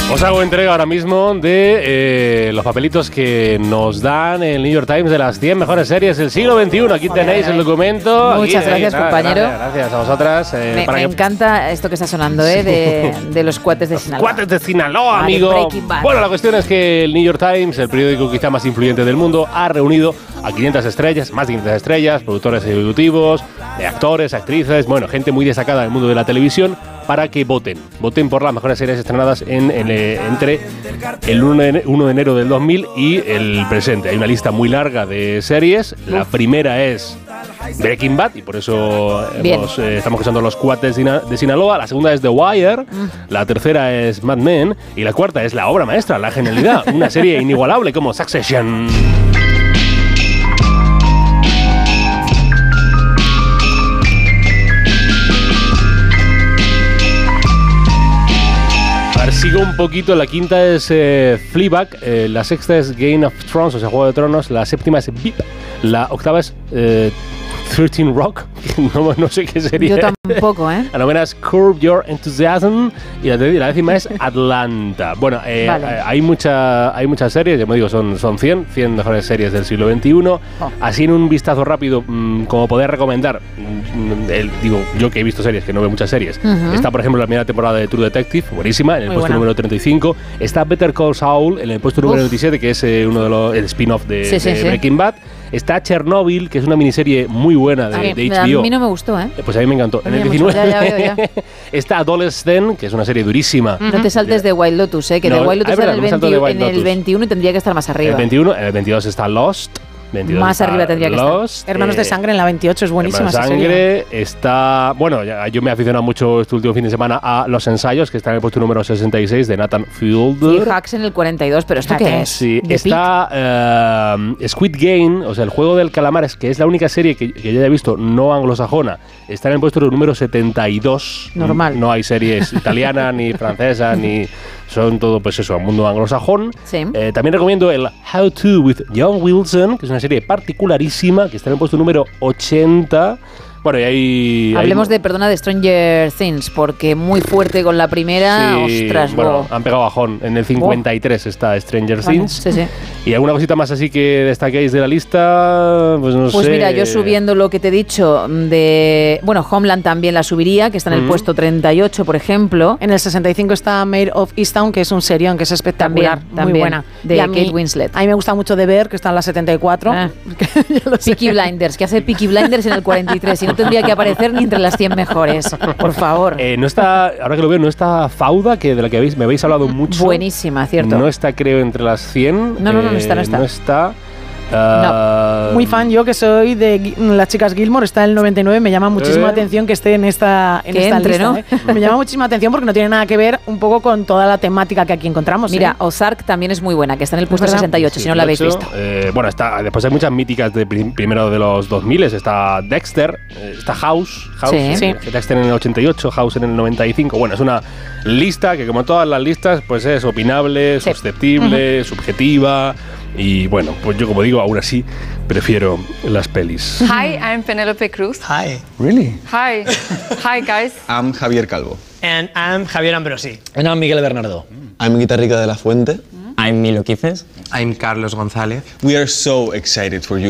Os hago entrega ahora mismo de los papelitos que nos dan el New York Times de las 100 mejores series del siglo XXI. Aquí tenéis el documento. Muchas gracias, compañero. Gracias a vosotras. Me encanta esto que está sonando, de los cuates de Sinaloa. Cuates de Sinaloa, amigo. Bueno, la cuestión es que el New York Times, el periódico quizá más influyente del mundo, ha reunido a 500 estrellas, más de 500 estrellas, productores ejecutivos, actores, actrices, bueno, gente muy destacada del mundo de la televisión, para que voten por las mejores series estrenadas entre el 1 de enero del 2000 y el presente. Hay una lista muy larga de series. La primera es Breaking Bad, y por eso estamos escuchando los cuates de Sinaloa. La segunda es The Wire, la tercera es Mad Men, y la cuarta es la obra maestra, la genialidad, una serie inigualable como Succession. Sigo un poquito, la quinta es Fleabag, la sexta es Game of Thrones, o sea, Juego de Tronos, la séptima es VIP, la octava es 13 Rock, no sé qué sería. Yo tampoco, ¿eh? La novena es Curb Your Enthusiasm y la décima es Atlanta. Bueno, vale. hay muchas series, como digo, son 100 mejores series del siglo XXI. Así en un vistazo rápido, como poder recomendar, digo, yo que he visto series, que no veo muchas series, está por ejemplo la primera temporada de True Detective, buenísima, en el puesto número 35. Está Better Call Saul en el puesto número 27, que es uno de los spin-off de Breaking Bad. Está Chernobyl, que es una miniserie muy buena de HBO. A mí no me gustó, ¿eh? Pues a mí me encantó. En el 19 ya. Está Adolescent, que es una serie durísima. No te saltes de White Lotus, que de White Lotus está en el 21 y tendría que estar más arriba. En el 22 está Lost. Más arriba tendría que estar. Hermanos de Sangre en la 28 es buenísima. Hermanos de Sangre está... Bueno, yo me he aficionado mucho este último fin de semana a Los Ensayos, que está en el puesto número 66 de Nathan Fielder. Y Hacks en el 42, pero ¿esto qué es? Sí, está Squid Game, o sea, el juego del calamar, que es la única serie que yo haya visto no anglosajona. Está en el puesto número 72. Normal. No hay series italiana, ni francesa, ni... Son todo, pues eso, mundo anglosajón. Sí. También recomiendo el How To with John Wilson, que es una serie particularísima, que está en el puesto número 80. Bueno, y hablemos de Stranger Things, porque muy fuerte con la primera, ostras. Bueno, han pegado bajón. En el 53 está Stranger Things. Sí. ¿Y alguna cosita más así que destaquéis de la lista? Pues no sé. Pues mira, yo subiendo lo que te he dicho de... Bueno, Homeland también la subiría, que está en el puesto 38, por ejemplo. En el 65 está Mayor of Easttown, que es un serión, que es espectacular. También, muy buena. De Kate Winslet. A mí me gusta mucho The Bear, que está en la 74. Peaky Blinders, que hace Peaky Blinders en el 43. Y no tendría que aparecer ni entre las 100 mejores, por favor. No está, ahora que lo veo, no está Fauda, que de la que me habéis hablado mucho. Buenísima, cierto. No está, creo, entre las 100. No está. No está. No. Muy fan yo, que soy de las chicas Gilmore, está en el 99, me llama muchísimo la atención que esté en esta lista, ¿no? Me llama muchísima atención porque no tiene nada que ver un poco con toda la temática que aquí encontramos. Mira, Ozark también es muy buena, que está en el puesto 68, si no la habéis visto. Bueno, después hay muchas míticas de primero de los 2000, está Dexter, está House, Dexter en el 88, House en el 95. Bueno, es una lista que, como todas las listas, pues es opinable, susceptible, subjetiva. Y bueno, pues yo, como digo, aún así prefiero las pelis. Hi, I'm Penelope Cruz. Hi. Really? Hi. Hi, guys. I'm Javier Calvo. And I'm Javier Ambrosi. And I'm Miguel Bernardo. I'm Guitarrica de la Fuente. I'm Milo Quices. I'm Carlos González. We are so excited for you.